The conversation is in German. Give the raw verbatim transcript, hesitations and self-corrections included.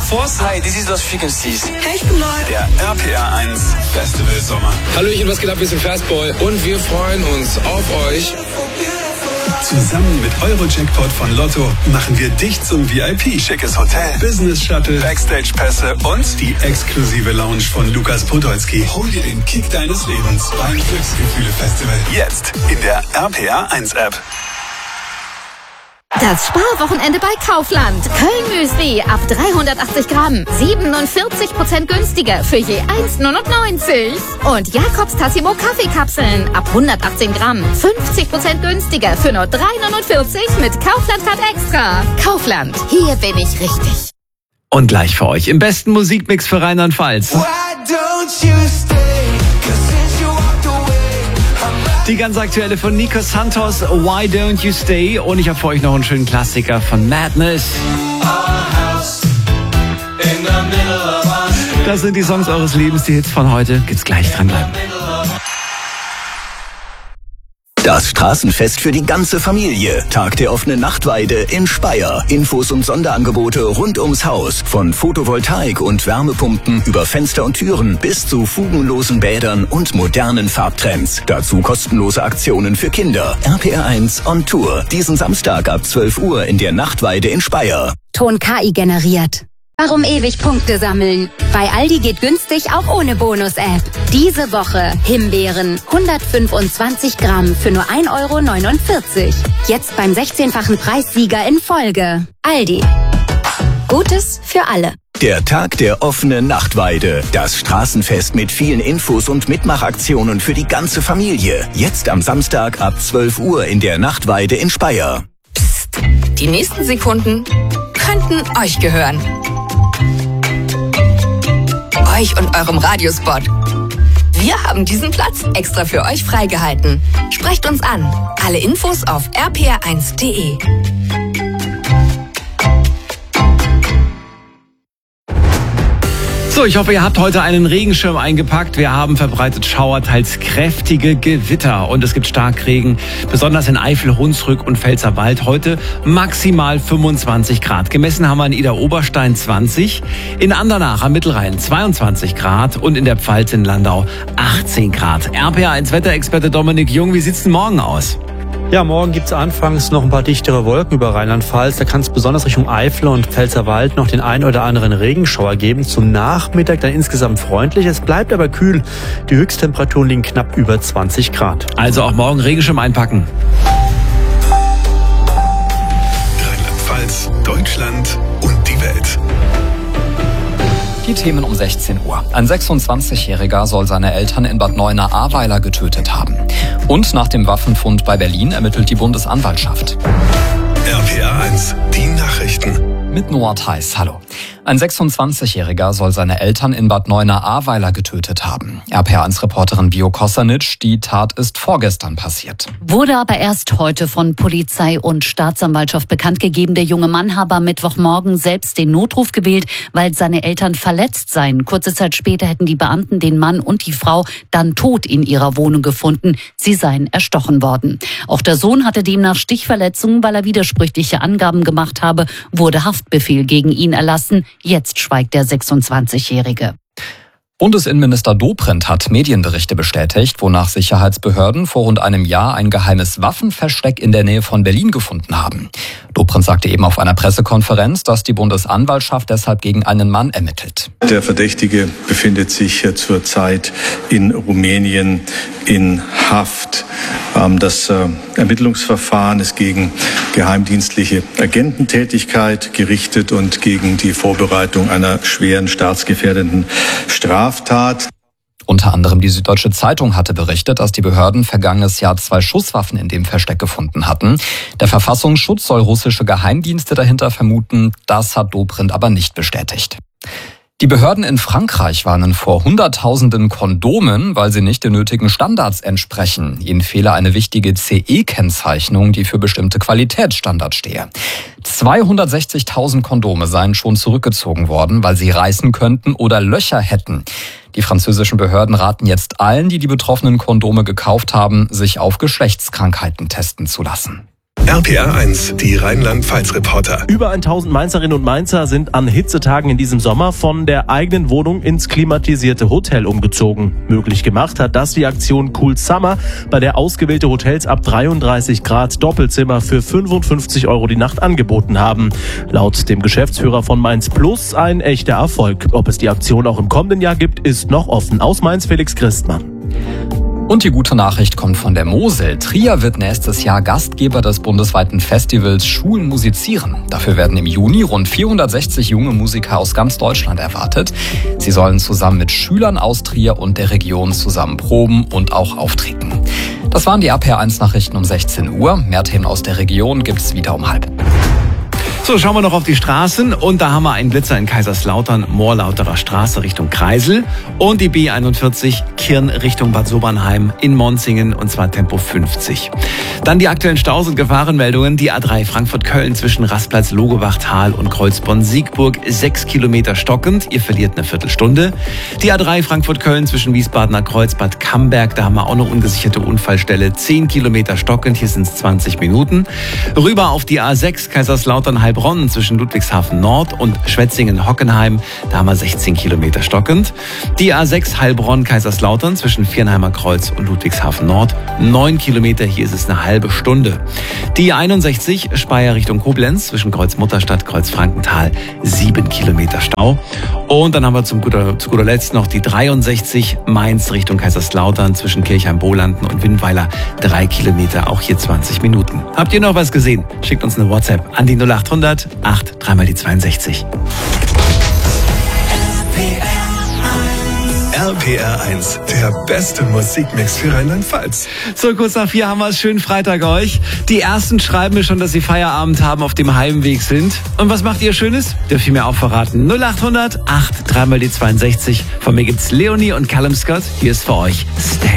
Force. Hi, this is Lost Frequencies. Hey, ich bin Lloyd. Der R P R eins Festival Sommer. Hallöchen, was geht ab? Wir sind Fastball und wir freuen uns auf euch. Zusammen mit Euro-Jackpot von Lotto machen wir dich zum V I P. Schickes Hotel, Business Shuttle, Backstage-Pässe und die exklusive Lounge von Lukas Podolski. Hol dir den Kick deines Lebens beim Glücksgefühle-Festival. Jetzt in der R P R eins App. Das Sparwochenende bei Kaufland. Köln-Müsli ab dreihundertachtzig Gramm. siebenundvierzig Prozent günstiger für je eins neunundneunzig. Und Jakobs Tassimo Kaffeekapseln ab hundertachtzehn Gramm. fünfzig Prozent günstiger für nur drei neunundvierzig mit Kaufland-Card extra. Kaufland, hier bin ich richtig. Und gleich für euch im besten Musikmix für Rheinland-Pfalz. Die ganz aktuelle von Nico Santos, Why Don't You Stay? Und ich habe für euch noch einen schönen Klassiker von Madness. Das sind die Songs eures Lebens, die Hits von heute. Geht's gleich, dranbleiben. Das Straßenfest für die ganze Familie. Tag der offenen Nachtweide in Speyer. Infos und Sonderangebote rund ums Haus. Von Photovoltaik und Wärmepumpen über Fenster und Türen bis zu fugenlosen Bädern und modernen Farbtrends. Dazu kostenlose Aktionen für Kinder. R P R eins on Tour. Diesen Samstag ab zwölf Uhr in der Nachtweide in Speyer. Ton K I generiert. Warum ewig Punkte sammeln? Bei Aldi geht günstig auch ohne Bonus-App. Diese Woche Himbeeren hundertfünfundzwanzig Gramm für nur ein Euro neunundvierzig. Jetzt beim sechzehnfachen Preissieger in Folge. Aldi. Gutes für alle. Der Tag der offenen Nachtweide. Das Straßenfest mit vielen Infos und Mitmachaktionen für die ganze Familie. Jetzt am Samstag ab zwölf Uhr in der Nachtweide in Speyer. Psst. Die nächsten Sekunden könnten euch gehören. Euch und eurem Radiospot. Wir haben diesen Platz extra für euch freigehalten. Sprecht uns an. Alle Infos auf r p r eins punkt d e. So, ich hoffe, ihr habt heute einen Regenschirm eingepackt. Wir haben verbreitet Schauer, teils kräftige Gewitter und es gibt Starkregen, besonders in Eifel, Hunsrück und Pfälzerwald. Heute maximal fünfundzwanzig Grad. Gemessen haben wir in Idar-Oberstein zwanzig, in Andernach am Mittelrhein zweiundzwanzig Grad und in der Pfalz in Landau achtzehn Grad. R P R eins Wetterexperte Dominik Jung, wie sieht's denn morgen aus? Ja, morgen gibt's anfangs noch ein paar dichtere Wolken über Rheinland-Pfalz. Da kann es besonders Richtung Eifel und Pfälzerwald noch den ein oder anderen Regenschauer geben. Zum Nachmittag dann insgesamt freundlich. Es bleibt aber kühl. Die Höchsttemperaturen liegen knapp über zwanzig Grad. Also auch morgen Regenschirm einpacken. Rheinland-Pfalz, Deutschland und die Welt. Die Themen um sechzehn Uhr. Ein sechsundzwanzigjähriger soll seine Eltern in Bad Neuenahr-Ahrweiler getötet haben. Und nach dem Waffenfund bei Berlin ermittelt die Bundesanwaltschaft. R P R eins, die Nachrichten. Mit Noah Theis, hallo. Ein sechsundzwanzigjähriger soll seine Eltern in Bad Neuenahr-Ahrweiler getötet haben. R P R eins Reporterin Bio Kosanic, die Tat ist vorgestern passiert. Wurde aber erst heute von Polizei und Staatsanwaltschaft bekannt gegeben. Der junge Mann habe am Mittwochmorgen selbst den Notruf gewählt, weil seine Eltern verletzt seien. Kurze Zeit später hätten die Beamten den Mann und die Frau dann tot in ihrer Wohnung gefunden. Sie seien erstochen worden. Auch der Sohn hatte demnach Stichverletzungen, weil er widersprüchliche Angaben gemacht habe, wurde Haftbefehl gegen ihn erlassen. Jetzt schweigt der sechsundzwanzigjährige. Bundesinnenminister Dobrindt hat Medienberichte bestätigt, wonach Sicherheitsbehörden vor rund einem Jahr ein geheimes Waffenversteck in der Nähe von Berlin gefunden haben. Dobrindt sagte eben auf einer Pressekonferenz, dass die Bundesanwaltschaft deshalb gegen einen Mann ermittelt. Der Verdächtige befindet sich zurzeit in Rumänien in Haft. Das Ermittlungsverfahren ist gegen geheimdienstliche Agententätigkeit gerichtet und gegen die Vorbereitung einer schweren staatsgefährdenden Straftat. Unter anderem die Süddeutsche Zeitung hatte berichtet, dass die Behörden vergangenes Jahr zwei Schusswaffen in dem Versteck gefunden hatten. Der Verfassungsschutz soll russische Geheimdienste dahinter vermuten. Das hat Dobrindt aber nicht bestätigt. Die Behörden in Frankreich warnen vor Hunderttausenden Kondomen, weil sie nicht den nötigen Standards entsprechen. Ihnen fehle eine wichtige C E-Kennzeichnung, die für bestimmte Qualitätsstandards stehe. zweihundertsechzigtausend Kondome seien schon zurückgezogen worden, weil sie reißen könnten oder Löcher hätten. Die französischen Behörden raten jetzt allen, die die betroffenen Kondome gekauft haben, sich auf Geschlechtskrankheiten testen zu lassen. R P R eins, die Rheinland-Pfalz-Reporter. Über tausend Mainzerinnen und Mainzer sind an Hitzetagen in diesem Sommer von der eigenen Wohnung ins klimatisierte Hotel umgezogen. Möglich gemacht hat das die Aktion Cool Summer, bei der ausgewählte Hotels ab dreiunddreißig Grad Doppelzimmer für fünfundfünfzig Euro die Nacht angeboten haben. Laut dem Geschäftsführer von Mainz Plus ein echter Erfolg. Ob es die Aktion auch im kommenden Jahr gibt, ist noch offen. Aus Mainz Felix Christmann. Und die gute Nachricht kommt von der Mosel. Trier wird nächstes Jahr Gastgeber des bundesweiten Festivals Schulen musizieren. Dafür werden im Juni rund vierhundertsechzig junge Musiker aus ganz Deutschland erwartet. Sie sollen zusammen mit Schülern aus Trier und der Region zusammen proben und auch auftreten. Das waren die R P R eins Nachrichten um sechzehn Uhr. Mehr Themen aus der Region gibt's wieder um halb. So, schauen wir noch auf die Straßen und da haben wir einen Blitzer in Kaiserslautern, Moorlauterer Straße Richtung Kreisel und die B einundvierzig Kirn Richtung Bad Sobernheim in Monzingen und zwar Tempo fünfzig. Dann die aktuellen Staus- und Gefahrenmeldungen. Die A drei Frankfurt-Köln zwischen Rastplatz Logebach-Tal und Kreuzborn-Siegburg sechs Kilometer stockend. Ihr verliert eine Viertelstunde. Die A drei Frankfurt-Köln zwischen Wiesbadener Kreuz Bad Camberg, da haben wir auch eine ungesicherte Unfallstelle. zehn Kilometer stockend, hier sind es zwanzig Minuten. Rüber auf die A sechs Kaiserslautern-Heilbronn zwischen Ludwigshafen Nord und Schwetzingen-Hockenheim, da haben wir sechzehn Kilometer stockend. Die A sechs Heilbronn-Kaiserslautern zwischen Viernheimer Kreuz und Ludwigshafen Nord, neun Kilometer, hier ist es eine halbe Stunde. Die einundsechzig Speyer Richtung Koblenz zwischen Kreuz Mutterstadt, Kreuz Frankenthal, sieben Kilometer Stau. Und dann haben wir zum guter, zu guter Letzt noch die dreiundsechzig Mainz Richtung Kaiserslautern zwischen Kirchheim-Bolanden und Winnweiler, drei Kilometer, auch hier zwanzig Minuten. Habt ihr noch was gesehen? Schickt uns eine WhatsApp an die null achthundert acht dreimal die zweiundsechzig. R P R eins, der beste Musikmix für Rheinland-Pfalz. So, kurz nach vier haben wir es. Schönen Freitag euch. Die ersten schreiben mir schon, dass sie Feierabend haben, auf dem Heimweg sind. Und was macht ihr Schönes? Dürft ihr mir auch verraten. null achthundert acht dreimal die zweiundsechzig. Von mir gibt's Leonie und Callum Scott. Hier ist für euch Stay.